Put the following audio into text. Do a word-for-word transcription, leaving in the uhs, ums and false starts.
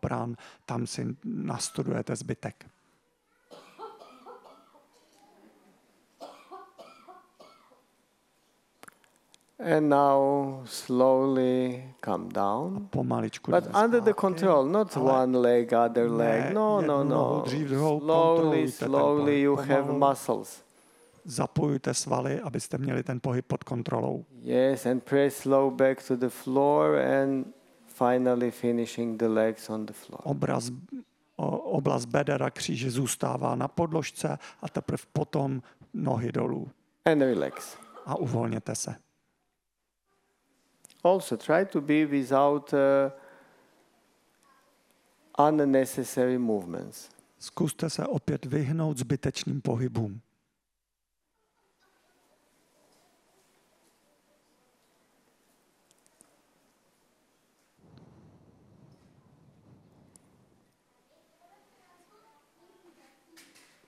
brán, tam si nastudujete zbytek. And now slowly come down. Pomaličku But jdeme under the zpátky, control, not ale one leg, other leg. ne No, no, jednu nohu no. dřív, druhou, Slowly, kontrolujte ten slowly pohyb you have pomalu. muscles. Zapojujte svaly, abyste měli ten pohyb pod kontrolou. Yes, and press slow back to the floor and finally finishing the legs on the floor. Obraz, o, oblast beder a kříže zůstává na podložce a teprve potom nohy dolů. And relax. A uvolněte se. Also try to be without uh, unnecessary movements. Zkuste se opět vyhnout zbytečným pohybům.